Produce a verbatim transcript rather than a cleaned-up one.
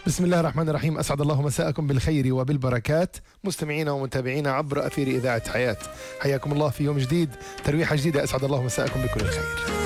بسم الله الرحمن الرحيم. أسعد الله مساءكم بالخير وبالبركات مستمعينا ومتابعينا عبر أثير إذاعة حياة. حياكم الله في يوم جديد، ترويحة جديدة. أسعد الله مساءكم بكل الخير.